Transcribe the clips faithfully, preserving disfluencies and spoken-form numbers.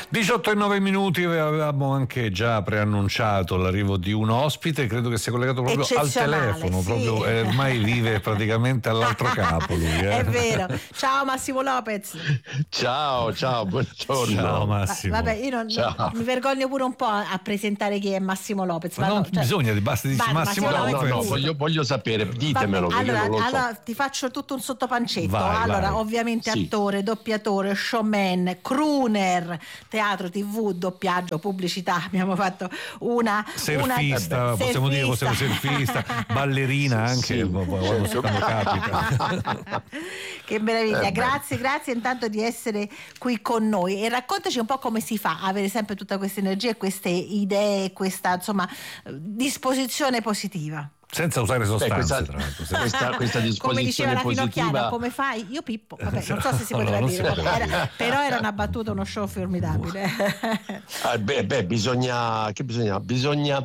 diciotto e nove minuti, avevamo anche già preannunciato l'arrivo di un ospite, credo che sia collegato proprio al telefono, sì. proprio, eh, ormai vive praticamente all'altro capo lui, eh. È vero. Ciao Massimo Lopez. Ciao, ciao, buongiorno. Ciao Massimo. Vabbè, io non, Ciao. mi vergogno pure un po' a presentare chi è Massimo Lopez. Ma no, non cioè, bisogna, basta dire va- Massimo Massimo No, Lopez. no, no, Lopez. voglio, voglio sapere, ditemelo. Vabbè, perché allora, non lo so. allora ti faccio tutto un sottopancetto. Vai, allora, vai. ovviamente Sì. attore, doppiatore, showman, crooner, teatro, tivù, doppiaggio, pubblicità. Abbiamo fatto una Surfista, una, possiamo dire, possiamo surfista. surfista, ballerina anche, Sì. quando, quando capita. Che meraviglia, Eh beh. grazie, grazie intanto di essere qui con noi e raccontaci un po' come si fa a avere sempre tutta questa energia e queste idee, questa insomma disposizione positiva. Senza usare sostanze, questa- tra l'altro. Questa, questa Come diceva disposizione la Finocchiana, positiva. come fai? Io Pippo, vabbè, non so se si No, poteva non si dire, poteva era- dire. però era una battuta, uno show formidabile. Ah, beh, beh, bisogna, che bisogna, bisogna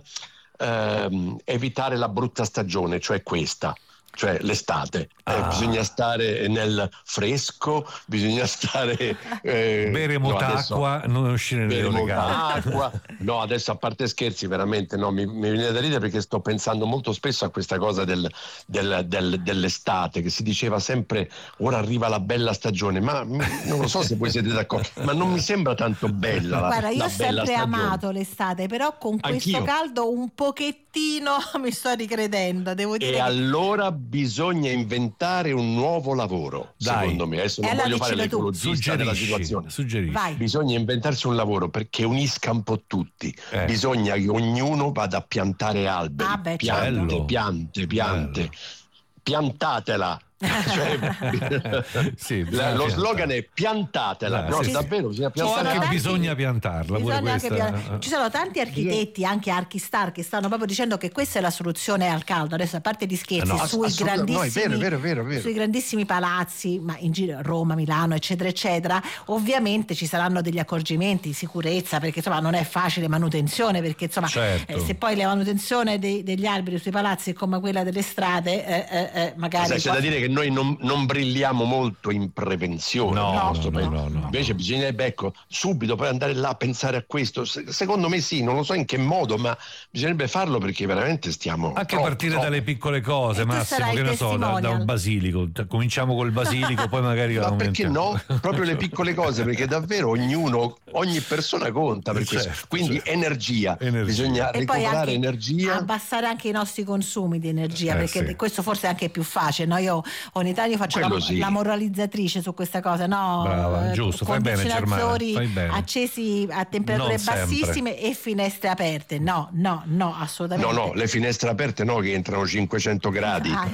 ehm, evitare la brutta stagione, cioè questa, cioè l'estate. Eh, Ah. bisogna stare nel fresco, bisogna stare eh, Bere no, molta adesso- acqua, non uscire bere nelle molta gare. acqua. No, adesso a parte scherzi, veramente no, mi, mi viene da ridere perché sto pensando molto spesso a questa cosa del, del- del- dell'estate, che si diceva sempre ora arriva la bella stagione, ma mm, non lo so se voi siete d'accordo, ma non mi sembra tanto bella la, Guarda, io la ho bella sempre stagione. amato l'estate, però con questo Anch'io. caldo un pochettino mi sto ricredendo, devo dire. E che- allora bisogna inventare un nuovo lavoro, Dai. secondo me. Adesso E non allora voglio fare dicelo tu. l'ecologista della situazione. Suggerisci. Vai. Bisogna inventarsi un lavoro perché unisca un po' tutti. Eh. Bisogna che ognuno vada a piantare alberi. Ah, beh, piante, certo. piante, piante. Bello. Piantatela. Cioè, Sì, la- lo bisogna slogan è piantatela. Eh, No, sì. davvero, bisogna O piantare. anche tanti- bisogna piantarla, pure Bisogna anche questa. pian- Ci sono tanti architetti, anche archistar, che stanno proprio dicendo che questa è la soluzione al caldo. Adesso, a parte gli scherzi, Eh no, sui, ass- assolutamente. grandissimi, No, è vero, è vero, è vero. sui grandissimi palazzi, ma in giro Roma, Milano, eccetera, eccetera, ovviamente ci saranno degli accorgimenti, sicurezza, perché insomma non è facile manutenzione, perché insomma Certo. eh, se poi la manutenzione dei- degli alberi sui palazzi è come quella delle strade, eh, eh, eh, magari Sai, c'è può- da dire che noi non, non brilliamo molto in prevenzione No, nel nostro no, paese. no, no, no. Invece bisognerebbe, ecco, subito poi andare là a pensare a questo. Se- secondo me sì, non lo so in che modo, ma bisognerebbe farlo perché veramente stiamo Anche troppo, partire troppo. dalle piccole cose, E tu Massimo, sarai che il ne so, da, da testimonial. un basilico. Cominciamo col basilico, poi magari Ma perché aumentiamo. no? Proprio le piccole cose, perché davvero ognuno, ogni persona conta per questo. Certo, Quindi certo. energia. Energia. bisogna e poi recuperare anche energia. abbassare anche i nostri consumi di energia, Eh, perché sì. questo forse è anche più facile, no? Io ogni tanto io faccio la, Quello sì. la moralizzatrice su questa cosa, no? Brava, Eh, giusto, fai bene, condizionatori Germana, fai bene. accesi a temperature Non sempre. bassissime e finestre aperte, no, no, no, assolutamente. No, no, le finestre aperte no, che entrano cinquecento gradi Ah,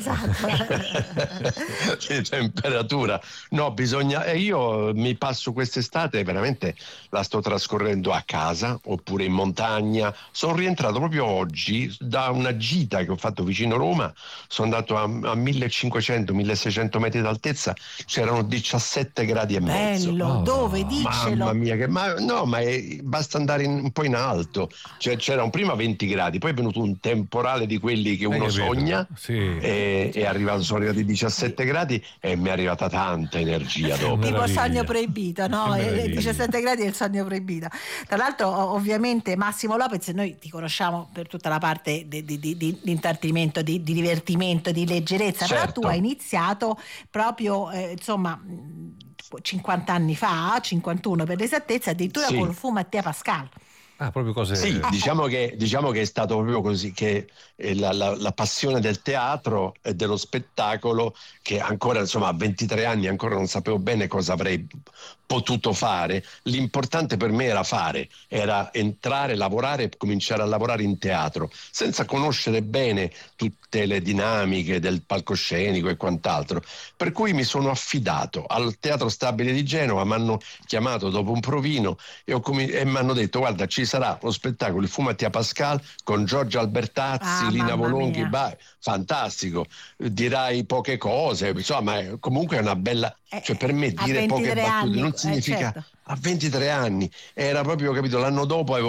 esatto. di temperatura. No, bisogna. E io mi passo quest'estate, veramente la sto trascorrendo a casa oppure in montagna. Sono rientrato proprio oggi da una gita che ho fatto vicino Roma. Sono andato a, a millecinquecento milleseicento metri d'altezza, c'erano diciassette gradi e mezzo. Bello, Oh, dove? Dicelo. Mamma mia, che, ma no, ma è- basta andare in- un po' in alto. Cioè, c'erano prima venti gradi, poi è venuto un temporale di quelli che Hai uno capito? sogna. Sì. E è arrivato, sono arrivati diciassette gradi e mi è arrivata tanta energia dopo. Tipo meraviglia. sogno proibito, no? Che Eh, meraviglia. diciassette gradi è il sogno proibito. Tra l'altro, o- ovviamente, Massimo Lopez, noi ti conosciamo per tutta la parte di, di, di, di intrattenimento, di, di divertimento, di leggerezza, però Certo. tu hai iniziato proprio, eh, insomma, mh, cinquanta anni fa, cinquantuno per l'esattezza, addirittura Sì. con Fu Mattia Pascal. Ah, proprio cose. Sì, diciamo che, diciamo che è stato proprio così, che eh, la, la- la passione del teatro e dello spettacolo, che ancora insomma a ventitré anni ancora non sapevo bene cosa avrei potuto fare. L'importante per me era fare, era entrare, lavorare e cominciare a lavorare in teatro, senza conoscere bene tutte le dinamiche del palcoscenico e quant'altro. Per cui mi sono affidato al Teatro Stabile di Genova, mi hanno chiamato dopo un provino e, ho comi- e mi hanno detto: guarda, ci sarà lo spettacolo Il Fu Mattia Pascal con Giorgio Albertazzi, Ah, Lina mamma Volonghi, mia. bah, fantastico, dirai poche cose, insomma, è- comunque è una bella, Eh, cioè per me a dire poche ventitré battute anni, non eh, significa certo. a ventitré anni, era proprio, capito, l'anno dopo avevo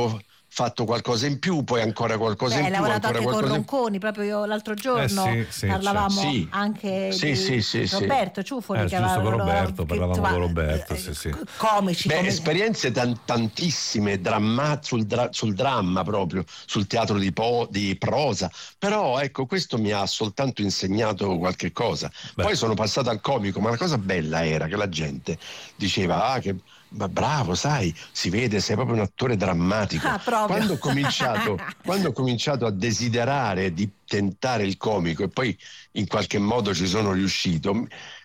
fatto qualcosa in più, poi ancora qualcosa Beh, in più. Hai lavorato ancora anche con qualcosa Ronconi, in... proprio io l'altro giorno eh sì, sì, parlavamo sì. anche sì, di sì, sì, Roberto sì. Ciuffoli, eh, che giusto, con aveva Roberto, parlavamo insomma, con Roberto, sì, sì. comici. Beh, come... esperienze tan- tantissime dramma- sul, dra- sul dramma proprio, sul teatro di, po- di prosa, però ecco, questo mi ha soltanto insegnato qualche cosa. Beh. Poi sono passato al comico, ma la cosa bella era che la gente diceva, ah, che ma bravo, sai, si vede, sei proprio un attore drammatico. Ah, quando, ho cominciato, quando ho cominciato a desiderare di tentare il comico e poi in qualche modo ci sono riuscito,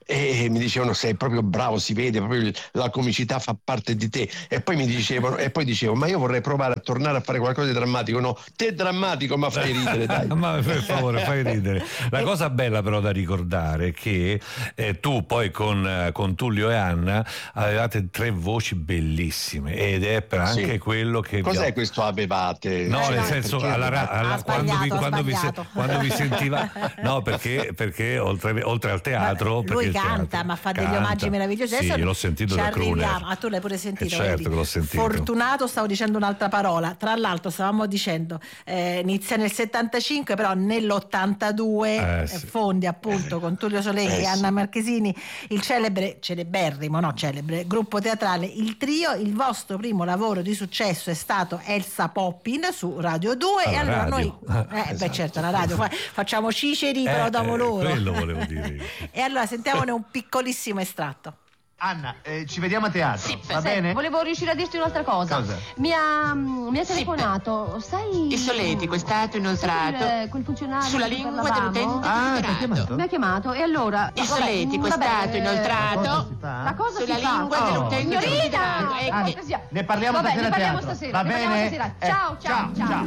e mi dicevano sei proprio bravo, si vede proprio la comicità fa parte di te, e poi mi dicevano, e poi dicevo ma io vorrei provare a tornare a fare qualcosa di drammatico. No, te drammatico, ma fai ridere, dai. Ma per favore, fai ridere. La cosa bella però da ricordare è che eh, tu poi con, eh, con Tullio e Anna avevate tre voci bellissime, ed è per anche Sì. quello che cos'è vi... questo avevate? No, Eh, nel no, senso, perché- alla, ra- alla- Ha quando, vi, sbagliato, ha quando, vi se- sbagliato. quando vi sentiva, no, perché, perché oltre, oltre al teatro, Ma lui perché il canta, teatro ma fa degli canta. omaggi meravigliosi. Sì, Adesso l'ho sentito ci da Kruner. arriviamo. Ah, tu l'hai pure sentito, Eh, certo vedi? che l'ho sentito. Fortunato, stavo dicendo un'altra parola. Tra l'altro stavamo dicendo eh, inizia nel settantacinque, però nell'ottantadue Eh, sì. fondi appunto con Tullio Soleghi Eh, e Anna sì. Marchesini il celebre, celeberrimo, no celebre, gruppo teatrale Il Trio. Il vostro primo lavoro di successo è stato Elsa Poppin su Radio due. Alla E allora radio. noi, eh, beh Esatto. certo, la radio, fa- facciamo ciceri, però Eh, dopo eh, loro. quello volevo dire io. E allora sentiamone un piccolissimo estratto. Anna, eh, ci vediamo a teatro, Sì, va sai, bene? volevo riuscire a dirti un'altra cosa. Cosa? Mi ha, mi ha telefonato, sai... Il solletico è stato inoltrato sai quel, quel funzionario sulla di cui lingua parlavamo? dell'utente Ah, ti ha desiderato. chiamato? Mi ha chiamato e allora... Il vabbè, solletico è vabbè, stato eh, Cosa inoltrato si fa? La cosa sulla si fa? lingua Oh. dell'utente Signorina! desiderato. E Ah, che- cortesia. Ne parliamo Vabbè, stasera ne a parliamo teatro. stasera. Va ne parliamo bene? stasera. Eh, Ciao, ciao, ciao.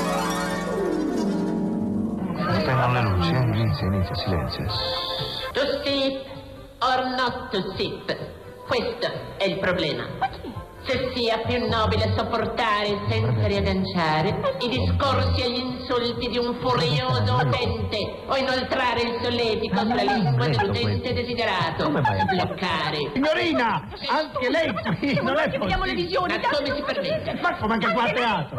Spengono le luci, eh? Inizia, inizia, silenzio. To sip or not to sip? Questo è il problema. Se sia più nobile sopportare senza riagganciare i discorsi e gli insulti di un furioso utente, o inoltrare il solletico sulla lingua dell'utente desiderato, Come mai? bloccare. Signorina, anche lei qui non è Vediamo le visioni. Ma come si permette? Ma come anche qua a teatro?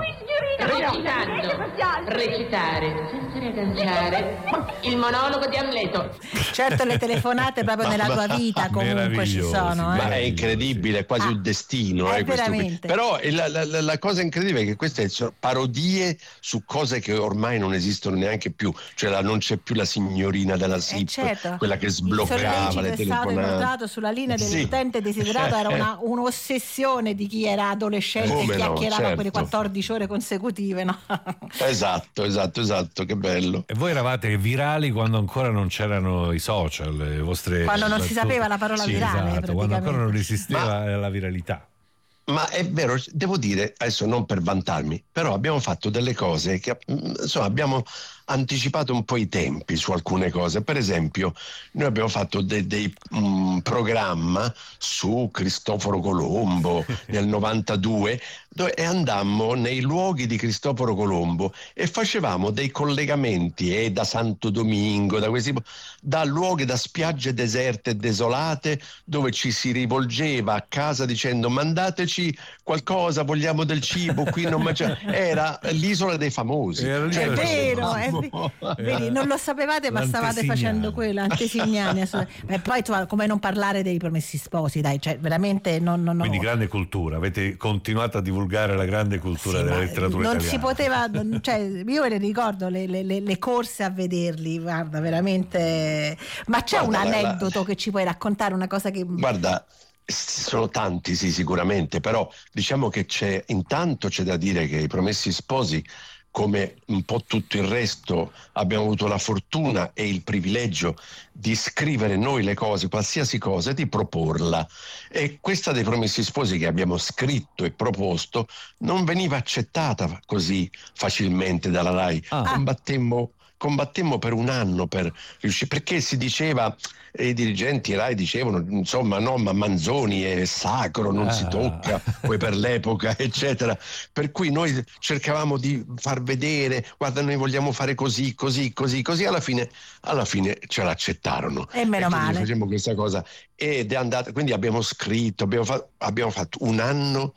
Recitando, recitare senza riagganciare il monologo di Amleto. Certo, le telefonate proprio nella tua vita comunque ci Meravigliosi, sono, eh. Ma è incredibile, è quasi Ah, un destino. è eh, questo qui. veramente. Però eh, la, la- la cosa incredibile è che queste sono parodie su cose che ormai non esistono neanche più. Cioè la- non c'è più la signorina della S I Eh, P, certo. quella che Il sbloccava sollecito le è stato telefonate. inoltrato sulla linea Sì. dell'utente desiderato. Era una, un'ossessione di chi era adolescente Come e no, chiacchierava certo. quelle quattordici ore consecutive, no? Esatto, esatto, esatto, che bello. E voi eravate virali quando ancora non c'erano i social, le vostre... Quando non si sapeva la parola Sì, virale, esatto, quando ancora non esisteva la viralità. Ma è vero, devo dire, adesso non per vantarmi, però abbiamo fatto delle cose che, mm, insomma, abbiamo anticipato un po' i tempi su alcune cose. Per esempio, noi abbiamo fatto de- dei um, programma su Cristoforo Colombo nel novantadue, dove, e andammo nei luoghi di Cristoforo Colombo e facevamo dei collegamenti e da Santo Domingo, da questi da luoghi, da spiagge deserte e desolate, dove ci si rivolgeva a casa dicendo mandateci qualcosa, vogliamo del cibo, qui non mangiamo. Era l'isola dei famosi. Era Cioè, È l'isola dei vero, è facevamo- ve- vedi, non lo sapevate, ma stavate L'antesignano. facendo quello, antesignani. assolutamente. E poi tu, come non parlare dei Promessi Sposi, dai, cioè veramente non, non, Quindi non- grande cultura, avete continuato a divulgare la grande cultura Sì, della ma letteratura non italiana. si poteva, non- cioè, io me ne ricordo le, le- le- le corse a vederli, guarda, veramente. Ma c'è Guarda, un la- la- aneddoto che ci puoi raccontare, una cosa che. Guarda, sono tanti, sì, sicuramente, però diciamo che c'è, intanto c'è da dire che i Promessi Sposi, come un po' tutto il resto, abbiamo avuto la fortuna e il privilegio di scrivere noi le cose, qualsiasi cosa, e di proporla. E questa dei Promessi Sposi che abbiamo scritto e proposto non veniva accettata così facilmente dalla Rai. Ah. Combattemmo, combattemmo per un anno per riuscire, perché si diceva, e i dirigenti Rai dicevano, insomma, no, ma Manzoni è sacro, non Ah. si tocca, poi per l'epoca, eccetera. Per cui noi cercavamo di far vedere, guarda, noi vogliamo fare così, così, così, così. Alla fine, alla fine ce l'accettarono. E meno quindi male. facciamo questa cosa ed è andata, quindi abbiamo scritto, abbiamo, fa- abbiamo fatto un anno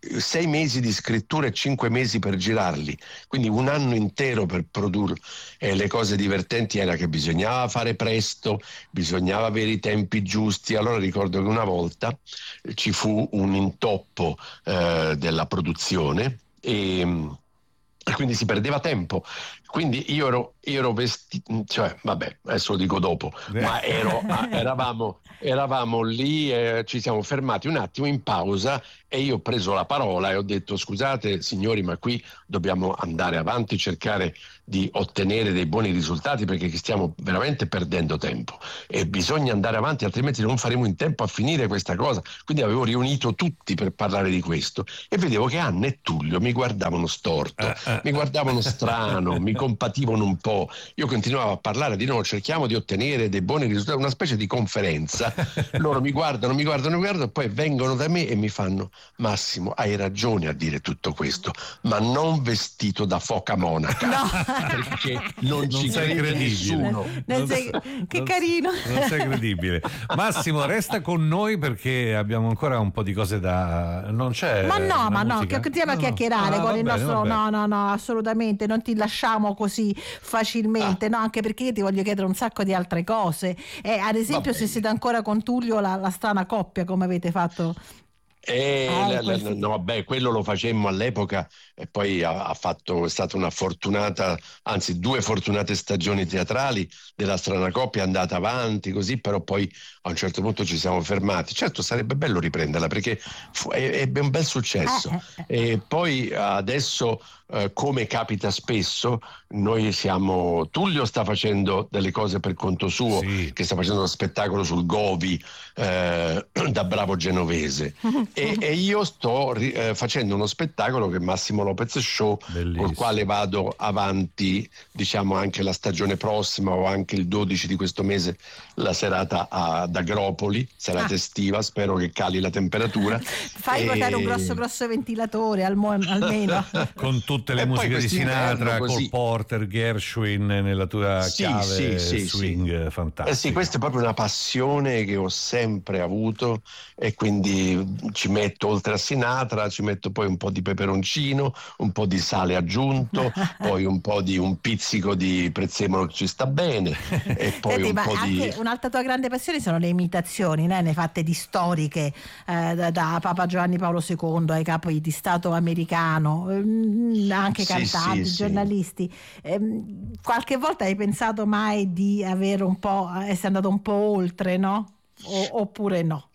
sei mesi di scrittura e cinque mesi per girarli, quindi un anno intero per produrre. E le cose divertenti era che bisognava fare presto, bisognava avere i tempi giusti. Allora ricordo che una volta ci fu un intoppo eh, della produzione e, e quindi si perdeva tempo. Quindi io ero, io ero vestito, cioè vabbè, adesso lo dico dopo, ma ero, eravamo, eravamo lì, eh, ci siamo fermati un attimo in pausa e io ho preso la parola e ho detto: scusate signori, ma qui dobbiamo andare avanti, cercare di ottenere dei buoni risultati, perché stiamo veramente perdendo tempo e bisogna andare avanti, altrimenti non faremo in tempo a finire questa cosa. Quindi avevo riunito tutti per parlare di questo e vedevo che Anna e Tullio mi guardavano storto, mi guardavano strano, mi compativano un po'. Io continuavo a parlare di no, cerchiamo di ottenere dei buoni risultati, una specie di conferenza. Loro mi guardano, mi guardano, mi guardano e poi vengono da me e mi fanno: Massimo, hai ragione a dire tutto questo, ma non vestito da foca monaca. No. Perché non, non ci sei crede credibile. nessuno. Non sei, che non, carino. Non sei credibile. Massimo, resta con noi perché abbiamo ancora un po' di cose da... Non c'è Ma no, ma no, musica? che continuiamo no, a chiacchierare no. con Ah, il bene, nostro... No, no, no, assolutamente, non ti lasciamo così facilmente, ah. no, anche perché io ti voglio chiedere un sacco di altre cose. Eh, ad esempio, se siete ancora con Tullio, la, la strana coppia, come avete fatto... Eh, Ah, la, la, questo... no, beh, quello lo facemmo all'epoca e poi ha, ha fatto, è stata una fortunata, anzi due fortunate stagioni teatrali della strana coppia, è andata avanti così, però poi a un certo punto ci siamo fermati. Certo, sarebbe bello riprenderla perché fu, è, è un bel successo. E poi adesso, eh, come capita spesso, noi siamo, Tullio sta facendo delle cose per conto suo, sì. che sta facendo uno spettacolo sul Govi eh, da bravo genovese. E, e io sto eh, facendo uno spettacolo che è Massimo Lopez Show, bellissimo, col quale vado avanti, diciamo, anche la stagione prossima o anche il dodici di questo mese, la serata ad Agropoli, serata ah. estiva, spero che cali la temperatura. Fai e... portare un grosso grosso ventilatore al mo- almeno. Con tutte le e musiche di Sinatra, col Porter, Gershwin nella tua sì, chiave sì, sì, swing sì. fantastica. Eh sì, questa è proprio una passione che ho sempre avuto e quindi ci metto, oltre a Sinatra, ci metto poi un po' di peperoncino, un po' di sale aggiunto, poi un po' di un pizzico di prezzemolo che ci sta bene e poi Senti, un ma po' anche di... Un'altra tua grande passione sono le imitazioni, né? Ne fatte di storiche, eh, da, da Papa Giovanni Paolo secondo ai capi di Stato americano, ehm, anche sì, cantanti, sì, giornalisti. Sì. Ehm, qualche volta hai pensato mai di avere un po', essere andato un po' oltre, no? O, oppure no?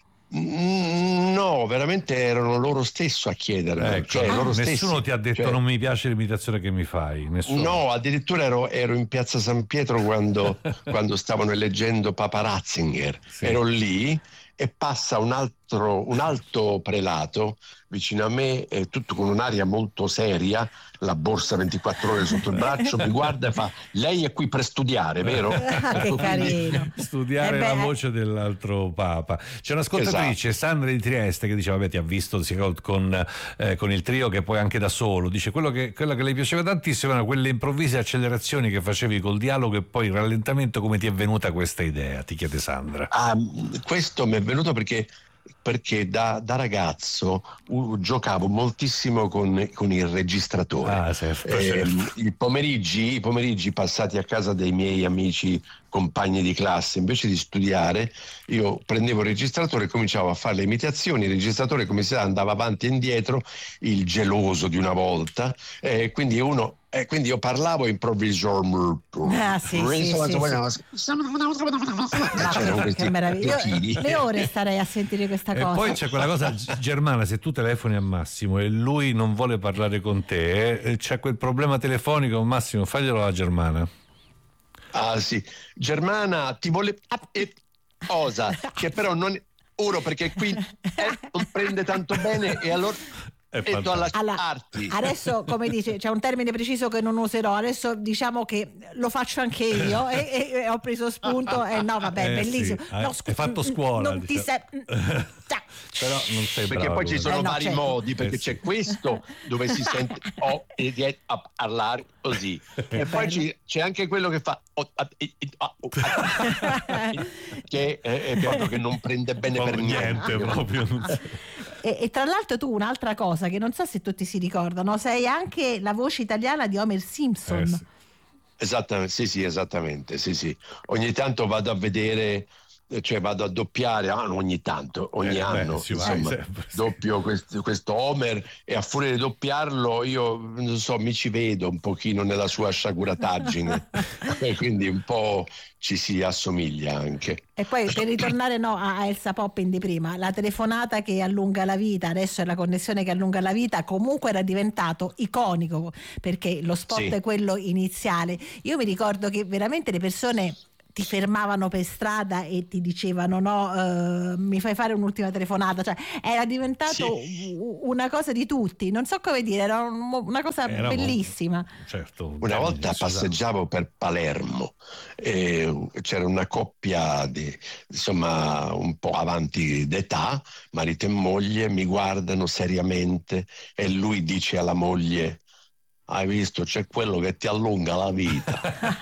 No, veramente erano loro stesso a chiederlo, ecco, cioè, ah, loro nessuno stessi, ti ha detto cioè, non mi piace l'imitazione che mi fai, nessuno. No, addirittura ero, ero in piazza San Pietro quando, quando stavano eleggendo Papa Ratzinger, sì. Ero lì e passa un altro, un alto prelato vicino a me, eh, tutto con un'aria molto seria, la borsa ventiquattro ore sotto il braccio, mi guarda e fa: lei è qui per studiare, vero? Ah, che carino. Studiare eh la voce dell'altro Papa. C'è un'ascoltatrice, esatto. Sandra di Trieste, che dice: vabbè, ti ha visto con, eh, con il trio, che poi anche da solo, dice quello che, quello che le piaceva tantissimo erano quelle improvvise accelerazioni che facevi col dialogo e poi il rallentamento. Come ti è venuta questa idea? Ti chiede Sandra. Ah, questo mi è venuto perché perché da, da ragazzo uh, giocavo moltissimo con, con il registratore. Ah, certo, eh, certo. I pomeriggi, i pomeriggi passati a casa dei miei amici compagni di classe, invece di studiare, io prendevo il registratore e cominciavo a fare le imitazioni. Il registratore, come si sa, andava avanti e indietro, il geloso di una volta, eh, quindi uno E quindi io parlavo improvviso. Ah, sì, sì, sì, sì. Che meraviglia. Io le ore starei a sentire questa e cosa. E poi c'è quella cosa germana, se tu telefoni a Massimo e lui non vuole parlare con te, eh, c'è quel problema telefonico. Massimo, faglielo alla Germana. Ah sì, Germana ti vuole e osa, che però non oro, perché qui eh, non prende tanto bene e allora e do alla allora, adesso, come dice, c'è un termine preciso che non userò, adesso diciamo che lo faccio anche io e, e, e ho preso spunto e eh, no vabbè, eh, bellissimo. Sì. No, scu- hai fatto scuola, non diciamo. ti sei... Però non sei perché bravo, poi ci sono eh no, vari certo. modi, perché eh c'è sì. questo dove si sente oh, e viene a parlare così e poi ci, c'è anche quello che fa oh, oh, oh, oh, che è, è proprio che non prende bene proprio per niente, niente proprio non... E, e tra l'altro tu un'altra cosa che non so se tutti si ricordano, sei anche la voce italiana di Homer Simpson. Eh sì. Esattamente, sì, sì, esattamente, sì, sì. Ogni tanto vado a vedere, cioè vado a doppiare, ah, non ogni tanto, ogni Eh, anno, beh, ci insomma, vai sempre, sì. doppio questo, questo Homer, e a furia di doppiarlo io, non so, mi ci vedo un pochino nella sua sciagurataggine, e quindi un po' ci si assomiglia anche. E poi per ritornare no, a Elsa Poppin di prima, la telefonata che allunga la vita, adesso è la connessione che allunga la vita, comunque era diventato iconico perché lo spot Sì. è quello iniziale. Io mi ricordo che veramente le persone ti fermavano per strada e ti dicevano no, eh, mi fai fare un'ultima telefonata, cioè era diventato Sì. una cosa di tutti, non so come dire, era un- una cosa Era bellissima. Certo, Una volta passeggiavo per Palermo e c'era una coppia di, insomma, un po' avanti d'età, marito e moglie, mi guardano seriamente e lui dice alla moglie: hai visto, c'è quello che ti allunga la vita.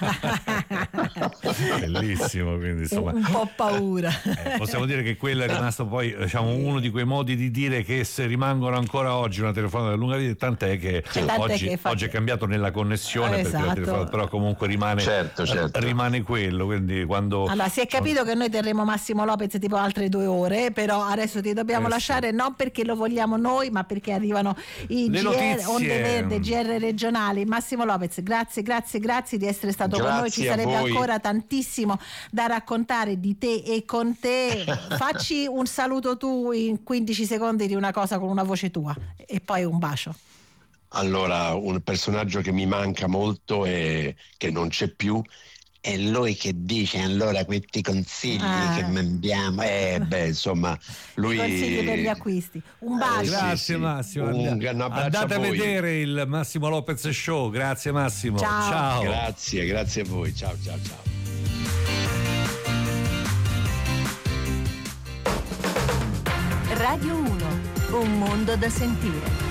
Bellissimo, quindi insomma Un po' paura. eh, possiamo dire che quello è rimasto poi, diciamo, uno di quei modi di dire che se rimangono ancora oggi una telefonata lunga vita, tant'è che Tant'è oggi, che fa- oggi è cambiato nella connessione, Eh, perché la esatto. telefonata però comunque rimane, Certo, certo. rimane quello, quindi quando Allora, si è capito che noi terremo Massimo Lopez tipo altre due ore, però adesso ti dobbiamo Eh, lasciare non perché lo vogliamo noi, ma perché arrivano i Le G R, notizie. Onde Verde, G R regionali. Massimo Lopez, grazie, grazie, grazie di essere stato con noi, ci Grazie a sarebbe voi. ancora tantissimo da raccontare di te e con te. Facci un saluto tu in quindici secondi di una cosa con una voce tua e poi un bacio. Allora, un personaggio che mi manca molto e che non c'è più è lui che dice allora questi consigli Ah. che mandiamo. Eh, beh, insomma, lui. Consigli per gli acquisti. Un bacio. Eh, sì, grazie sì. Massimo. Un- And- un abbraccio andate a, a voi. vedere il Massimo Lopez Show. Grazie Massimo. Ciao. Grazie, grazie a voi. Ciao, ciao, ciao. Radio uno, un mondo da sentire.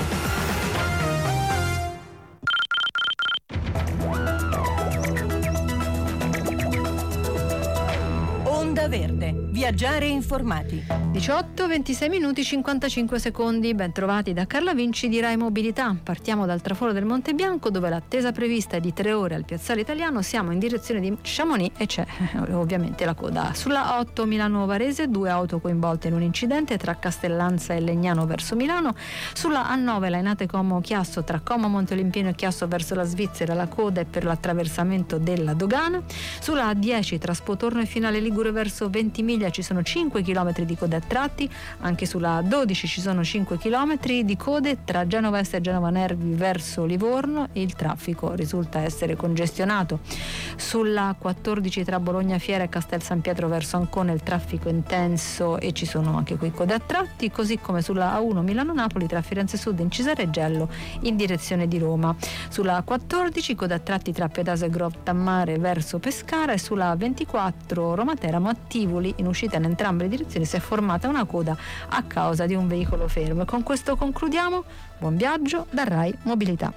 Onda Verde, viaggiare informati. diciotto ventisei minuti cinquantacinque secondi, ben trovati da Carla Vinci di Rai Mobilità. Partiamo dal traforo del Monte Bianco, dove l'attesa prevista è di tre ore al piazzale Italiano. Siamo in direzione di Chamonix e c'è eh, ovviamente la coda. Sulla A otto Milano-Varese, due auto coinvolte in un incidente tra Castellanza e Legnano verso Milano. Sulla A nove Lainate Como-Chiasso, tra Como Monteolimpiano e Chiasso verso la Svizzera, la coda è per l'attraversamento della dogana. Sulla A dieci tra Spotorno e Finale Ligure verso Ventimiglia ci sono cinque chilometri di code a tratti. Anche sulla A dodici ci sono cinque chilometri di code tra Genova Est e Genova Nervi verso Livorno e il traffico risulta essere congestionato. Sulla A quattordici tra Bologna Fiera e Castel San Pietro verso Ancona il traffico è intenso e ci sono anche qui code a tratti, così come sulla A uno Milano-Napoli tra Firenze Sud in Cisareggello in direzione di Roma. Sulla A quattordici code a tratti tra Pedasa e Grottammare verso Pescara e sulla A ventiquattro Roma Teramo a Tivoli in uscita in entrambe le direzioni si è formata una coda a causa di un veicolo fermo. E con questo concludiamo. Buon viaggio da Rai Mobilità.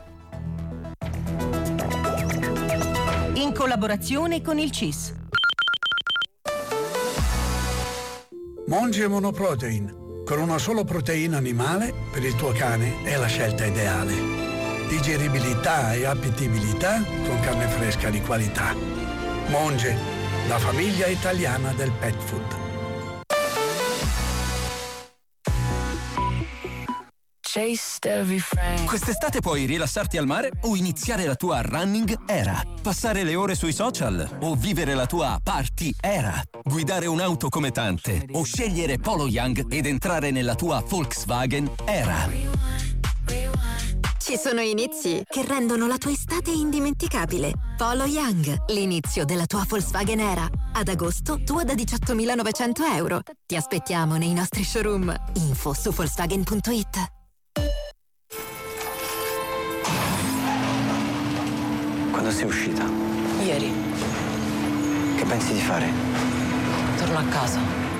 In collaborazione con il C I S. Monge Monoprotein. Con una sola proteina animale per il tuo cane è la scelta ideale. Digeribilità e appetibilità con carne fresca di qualità. Monge, la famiglia italiana del pet food. Quest'estate puoi rilassarti al mare o iniziare la tua running era. Passare le ore sui social o vivere la tua party era. Guidare un'auto come tante o scegliere Polo Young ed entrare nella tua Volkswagen era. Ci sono inizi che rendono la tua estate indimenticabile. Polo Young, l'inizio della tua Volkswagen era. Ad agosto, tua da diciottomilanovecento euro. Ti aspettiamo nei nostri showroom. Info su Volkswagen punto it. Quando sei uscita? Ieri. Che pensi di fare? Torno a casa.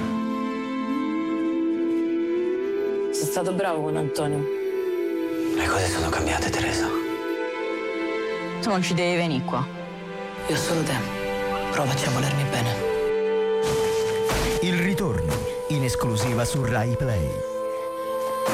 Sei stato bravo con Antonio. Le cose sono cambiate, Teresa. Tu non ci devi venire qua. Io ho solo te. Provaci a volermi bene. Il ritorno, in esclusiva su Rai Play.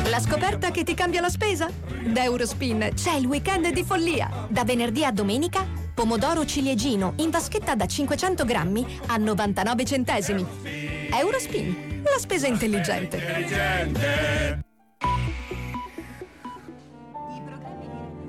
La scoperta che ti cambia la spesa? Da Eurospin c'è il weekend di follia. Da venerdì a domenica, pomodoro ciliegino in vaschetta da cinquecento grammi a novantanove centesimi. Eurospin, la spesa intelligente.